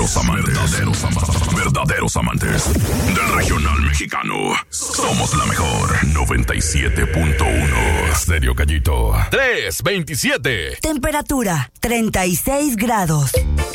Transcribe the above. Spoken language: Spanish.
Verdaderos amantes del regional mexicano. Somos la mejor 97.1. Stereo Gallito 327. Temperatura 36 grados.